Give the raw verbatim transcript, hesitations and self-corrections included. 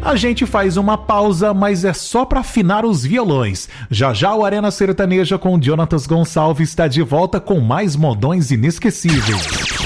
A gente faz uma pausa, mas é só para afinar os violões. Já já o Arena Sertaneja com Jonatas Gonçalves está de volta com mais modões inesquecíveis.